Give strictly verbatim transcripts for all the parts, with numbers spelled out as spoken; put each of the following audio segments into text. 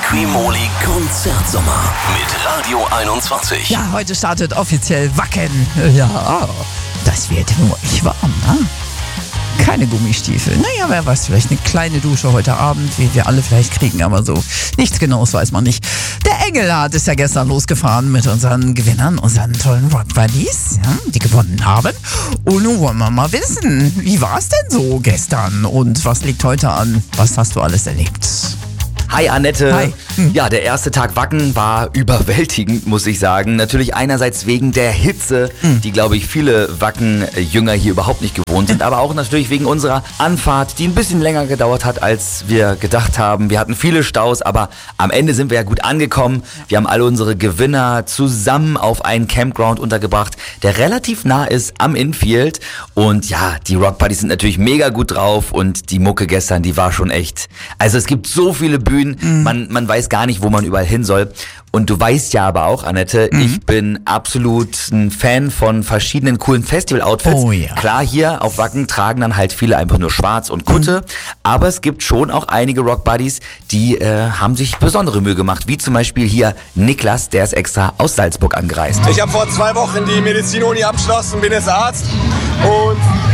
Liquimoli Konzertsommer mit Radio einundzwanzig. Ja, heute startet offiziell Wacken. Ja, das wird wirklich warm, ne? Keine Gummistiefel. Naja, wer weiß, vielleicht eine kleine Dusche heute Abend, wie wir alle vielleicht kriegen, aber so nichts Genaues weiß man nicht. Der Engelhardt ist ja gestern losgefahren mit unseren Gewinnern, unseren tollen Rock Buddies, ja, die gewonnen haben. Und nun wollen wir mal wissen, wie war es denn so gestern und was liegt heute an? Was hast du alles erlebt? Hi Annette. Hi. Hm. Ja, der erste Tag Wacken war überwältigend, muss ich sagen. Natürlich einerseits wegen der Hitze, hm. die, glaube ich, viele Wacken-Jünger hier überhaupt nicht gewohnt sind, aber auch natürlich wegen unserer Anfahrt, die ein bisschen länger gedauert hat, als wir gedacht haben. Wir hatten viele Staus, aber am Ende sind wir ja gut angekommen. Wir haben alle unsere Gewinner zusammen auf einen Campground untergebracht, der relativ nah ist am Infield. Und ja, die Rockpartys sind natürlich mega gut drauf und die Mucke gestern, die war schon echt. Also es gibt so viele Bühnen. Mhm. Man, man weiß gar nicht, wo man überall hin soll. Und du weißt ja aber auch, Annette, mhm. ich bin absolut ein Fan von verschiedenen coolen Festival-Outfits. Oh ja. Klar, hier auf Wacken tragen dann halt viele einfach nur schwarz und Kutte. Mhm. Aber es gibt schon auch einige Rock-Buddies, die äh, haben sich besondere Mühe gemacht. Wie zum Beispiel hier Niklas, der ist extra aus Salzburg angereist. Ich habe vor zwei Wochen die Medizinuni abgeschlossen, bin jetzt Arzt und...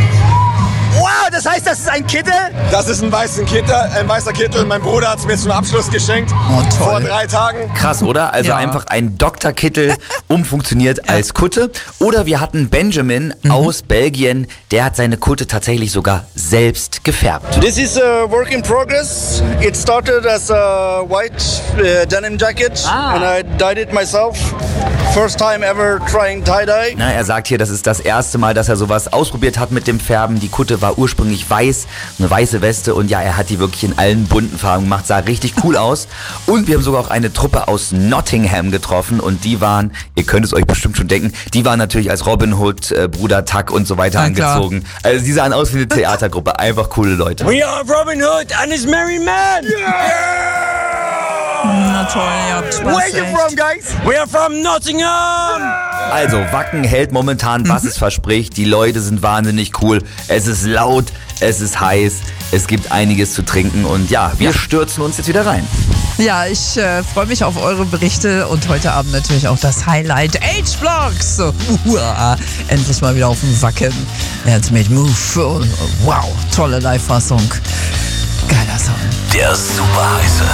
Wow, das heißt, das ist ein Kittel? Das ist ein, weißen Kittel, ein weißer Kittel. Mein Bruder hat es mir zum Abschluss geschenkt. Oh, toll. Vor drei Tagen. Krass, oder? Also ja. einfach ein Doktorkittel umfunktioniert ja. als Kutte. Oder wir hatten Benjamin mhm. aus Belgien. Der hat seine Kutte tatsächlich sogar selbst gefärbt. This is a work in progress. It started as a white uh, denim jacket ah. and I dyed it myself. First time ever trying tie-dye. Na, er sagt hier, das ist das erste Mal, dass er sowas ausprobiert hat mit dem Färben. Die Kutte war ursprünglich weiß, eine weiße Weste und ja, er hat die wirklich in allen bunten Farben gemacht, sah richtig cool aus. Und wir haben sogar auch eine Truppe aus Nottingham getroffen und die waren, ihr könnt es euch bestimmt schon denken, die waren natürlich als Robin Hood, äh, Bruder Tuck und so weiter Na, angezogen. Klar. Also die sahen aus wie eine Theatergruppe, einfach coole Leute. We are Robin Hood and his merry men! Yeah! Na toll, ihr habt Spaß. Where are you from, guys? We are from Nottingham! Also, Wacken hält momentan, was mhm. es verspricht. Die Leute sind wahnsinnig cool. Es ist laut, es ist heiß, es gibt einiges zu trinken und ja, wir ja. stürzen uns jetzt wieder rein. Ja, ich äh, freue mich auf eure Berichte und heute Abend natürlich auch das Highlight H-Blocks. So, uh, endlich mal wieder auf dem Wacken. Jetzt mit Move. Wow, tolle Live-Fassung. Geiler Song. Der super heiße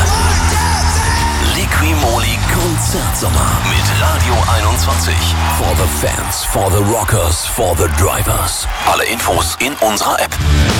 Liquimoli Konzertsommer mit Radio einundzwanzig. For the fans, for the rockers, for the drivers. Alle Infos in unserer App.